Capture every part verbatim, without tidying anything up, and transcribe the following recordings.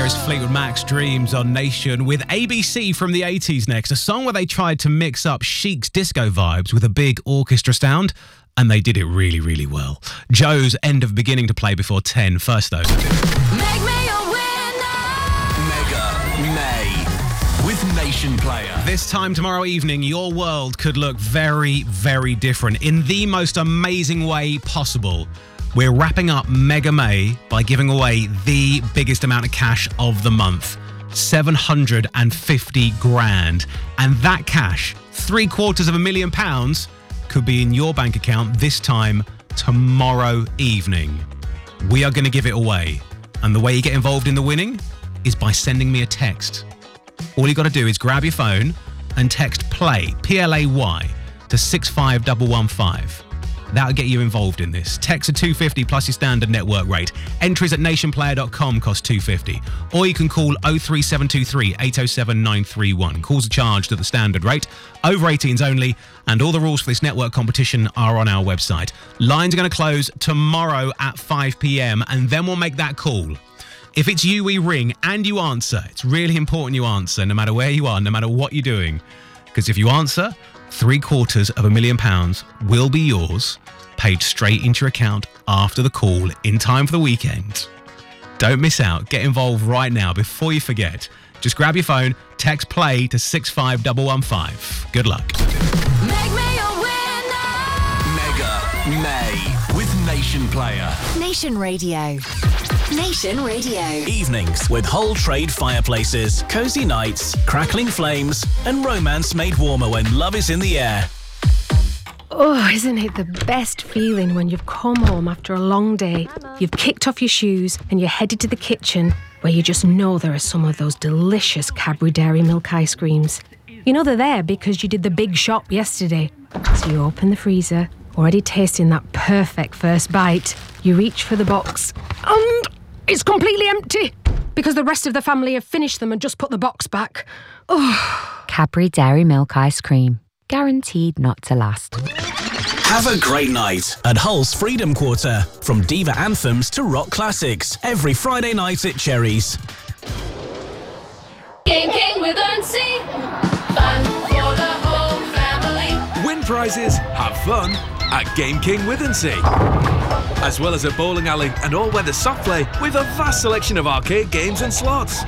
There is Fleetwood Mac's Dreams on Nation with A B C from the eighties next. A song where they tried to mix up Chic's disco vibes with a big orchestra sound, and they did it really, really well. Joe's End of Beginning to play before ten. First, though. Make me a winner. Mega May with Nation Player. This time tomorrow evening, your world could look very, very different in the most amazing way possible. We're wrapping up Mega May by giving away the biggest amount of cash of the month. seven hundred fifty grand. And that cash, three quarters of a million pounds, could be in your bank account this time tomorrow evening. We are going to give it away. And the way you get involved in the winning is by sending me a text. All you got to do is grab your phone and text PLAY, P L A Y, to six five one one five. That'll get you involved in this. Text at two fifty plus your standard network rate. Entries at nation player dot com cost two fifty. Or you can call oh three seven two three, eight oh seven, nine three one. Calls are charged at the standard rate. Over eighteens only. And all the rules for this network competition are on our website. Lines are going to close tomorrow at five p.m. and then we'll make that call. If it's you we ring and you answer, it's really important you answer no matter where you are, no matter what you're doing. Because if you answer, three quarters of a million pounds will be yours, paid straight into your account after the call in time for the weekend. Don't miss out. Get involved right now before you forget. Just grab your phone, text PLAY to six five one one five. Good luck. Make me a winner. Mega May with Nation Player. Nation Radio. Nation Radio. Evenings with Hull Trade Fireplaces, cosy nights, crackling flames, and romance made warmer when love is in the air. Oh, isn't it the best feeling when you've come home after a long day, you've kicked off your shoes and you're headed to the kitchen where you just know there are some of those delicious Cadbury Dairy Milk ice creams. You know they're there because you did the big shop yesterday. So you open the freezer, already tasting that perfect first bite. You reach for the box and it's completely empty because the rest of the family have finished them and just put the box back. Oh. Cadbury Dairy Milk ice cream. Guaranteed not to last. Have a great night at Hull's Freedom Quarter. From diva anthems to rock classics. Every Friday night at Cherries. Game King with Earnsea. Fun for the whole family. Win prizes, have fun at Game King with Earnsea. As well as a bowling alley and all-weather soft play with a vast selection of arcade games and slots.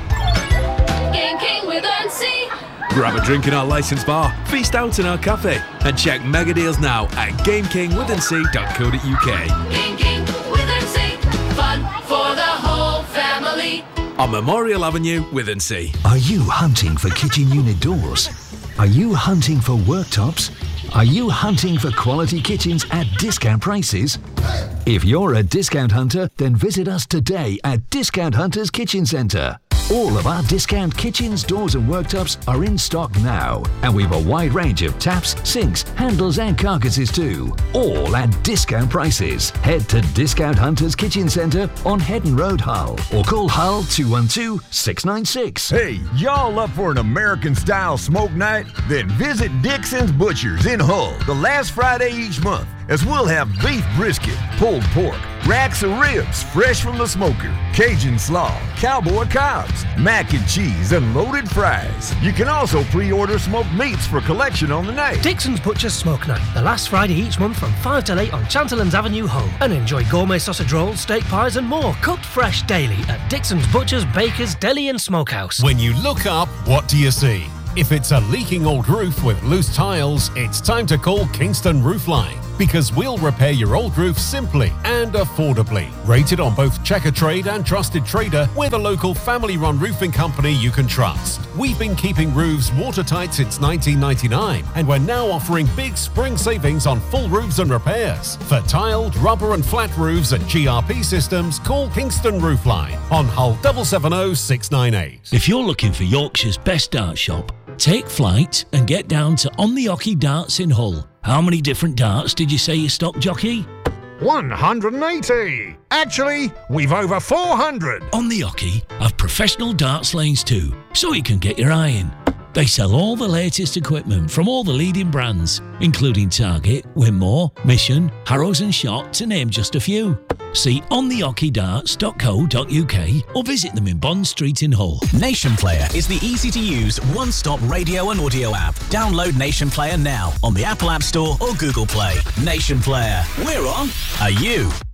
Game King with Earnsea. Grab a drink in our licensed bar, feast out in our cafe, and check mega deals now at game king with earnsea dot co dot uk. Game King with Earnsea. Fun for the whole family. On Memorial Avenue with Earnsea. Are you hunting for kitchen unit doors? Are you hunting for worktops? Are you hunting for quality kitchens at discount prices? If you're a discount hunter, then visit us today at Discount Hunters Kitchen Centre. All of our discount kitchens, doors and worktops are in stock now. And we've a wide range of taps, sinks, handles and carcasses too. All at discount prices. Head to Discount Hunters Kitchen Centre on Headon Road, Hull. Or call Hull two one two, six nine six. Hey, y'all up for an American-style smoke night? Then visit Dixon's Butchers in Hull the last Friday each month, as we'll have beef brisket, pulled pork, racks of ribs fresh from the smoker, Cajun slaw, cowboy cobs, mac and cheese, and loaded fries. You can also pre-order smoked meats for collection on the night. Dixon's Butcher's Smoke Night, the last Friday each month from five till eight on Chanterlands Avenue, Hull. And enjoy gourmet sausage rolls, steak pies and more, cooked fresh daily at Dixon's Butcher's, Bakers, Deli and Smokehouse. When you look up, what do you see? If it's a leaking old roof with loose tiles, it's time to call Kingston Roofline, because we'll repair your old roof simply and affordably. Rated on both Checker Trade and Trusted Trader, we're the local family-run roofing company you can trust. We've been keeping roofs watertight since nineteen ninety-nine, and we're now offering big spring savings on full roofs and repairs. For tiled, rubber and flat roofs and G R P systems, call Kingston Roofline on Hull seven seven zero, six nine eight. If you're looking for Yorkshire's best dart shop, take flight and get down to On the Hockey Darts in Hull. How many different darts did you say you stock, jockey? one hundred eighty. Actually, we've over four hundred. On the Hockey have professional darts lanes too, so you can get your eye in. They sell all the latest equipment from all the leading brands, including Target, Winmore, Mission, Harrows and Shot, to name just a few. See on the hockey darts dot co dot uk or visit them in Bond Street in Hull. Nation Player is the easy-to-use one-stop radio and audio app. Download Nation Player now on the Apple App Store or Google Play. Nation Player. We're on. Are you?